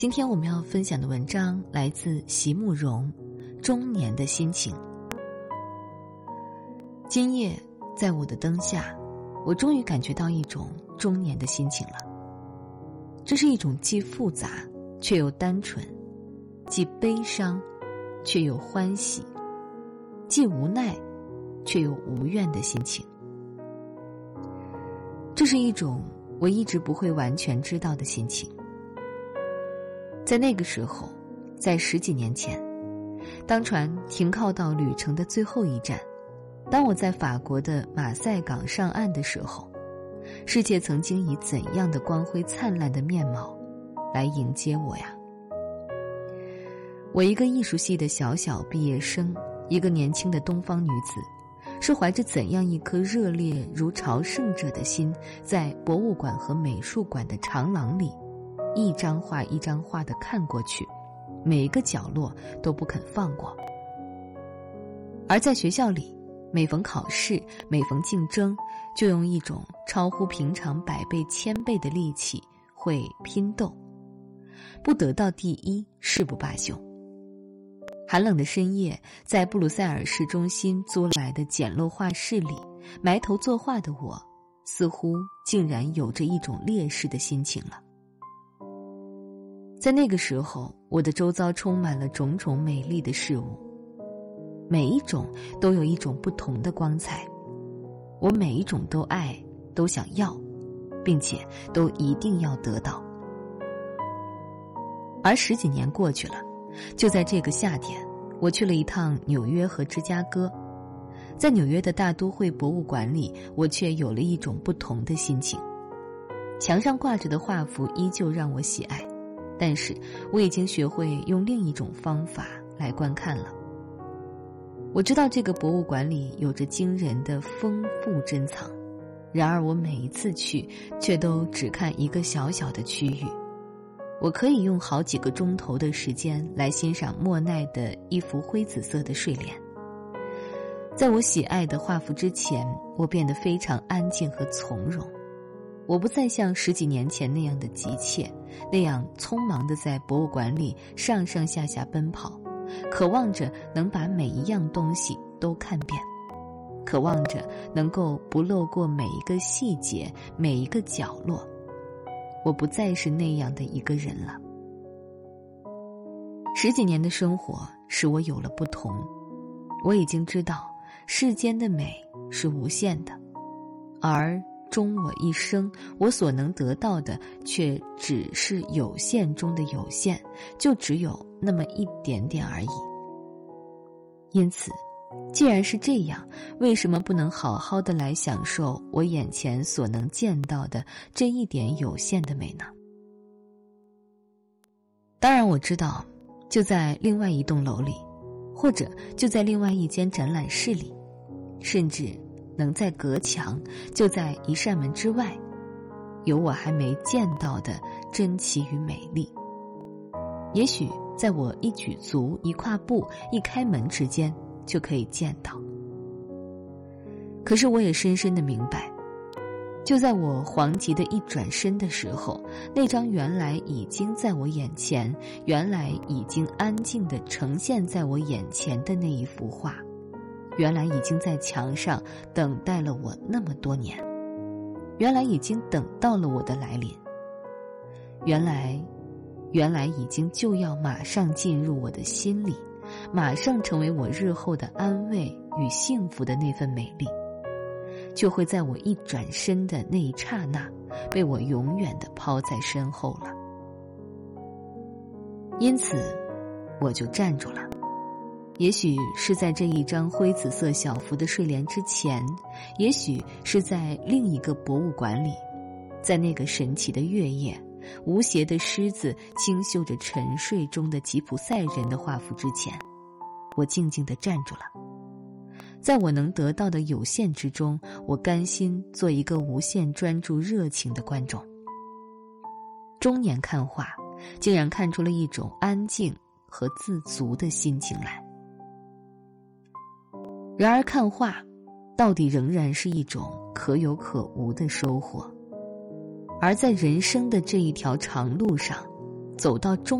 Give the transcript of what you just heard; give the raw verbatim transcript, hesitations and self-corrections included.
今天我们要分享的文章来自席慕容，中年的心情。今夜在我的灯下，我终于感觉到一种中年的心情了。这是一种既复杂却又单纯，既悲伤却又欢喜，既无奈却又无怨的心情。这是一种我一直不会完全知道的心情。在那个时候，在十几年前，当船停靠到旅程的最后一站，当我在法国的马赛港上岸的时候，世界曾经以怎样的光辉灿烂的面貌来迎接我呀？我一个艺术系的小小毕业生，一个年轻的东方女子，是怀着怎样一颗热烈如朝圣者的心，在博物馆和美术馆的长廊里一张画一张画地看过去，每一个角落都不肯放过。而在学校里，每逢考试，每逢竞争，就用一种超乎平常百倍千倍的力气会拼斗，不得到第一誓不罢休。寒冷的深夜，在布鲁塞尔市中心租来的简陋画室里，埋头作画的我，似乎竟然有着一种烈士的心情了。在那个时候，我的周遭充满了种种美丽的事物，每一种都有一种不同的光彩，我每一种都爱，都想要，并且都一定要得到。而十几年过去了，就在这个夏天，我去了一趟纽约和芝加哥。在纽约的大都会博物馆里，我却有了一种不同的心情。墙上挂着的画幅依旧让我喜爱，但是我已经学会用另一种方法来观看了。我知道这个博物馆里有着惊人的丰富珍藏，然而我每一次去却都只看一个小小的区域。我可以用好几个钟头的时间来欣赏莫奈的一幅灰紫色的睡莲。在我喜爱的画幅之前，我变得非常安静和从容。我不再像十几年前那样的急切，那样匆忙地在博物馆里上上下下奔跑，渴望着能把每一样东西都看遍，渴望着能够不漏过每一个细节，每一个角落。我不再是那样的一个人了。十几年的生活使我有了不同，我已经知道世间的美是无限的，而终我一生，我所能得到的却只是有限中的有限，就只有那么一点点而已。因此，既然是这样，为什么不能好好的来享受我眼前所能见到的这一点有限的美呢？当然我知道，就在另外一栋楼里，或者就在另外一间展览室里，甚至能在隔墙，就在一扇门之外，有我还没见到的珍奇与美丽。也许在我一举足、一跨步、一开门之间就可以见到。可是我也深深地明白，就在我惶急的一转身的时候，那张原来已经在我眼前，原来已经安静地呈现在我眼前的那一幅画，原来已经在墙上等待了我那么多年，原来已经等到了我的来临，原来原来已经就要马上进入我的心里，马上成为我日后的安慰与幸福的那份美丽，就会在我一转身的那一刹那被我永远地抛在身后了。因此我就站住了，也许是在这一张灰紫色小幅的睡莲之前，也许是在另一个博物馆里，在那个神奇的月夜，无邪的狮子轻嗅着沉睡中的吉普赛人的画幅之前，我静静地站住了。在我能得到的有限之中，我甘心做一个无限专注热情的观众。中年看画，竟然看出了一种安静和自足的心情来。然而看画到底仍然是一种可有可无的收获，而在人生的这一条长路上， 走到终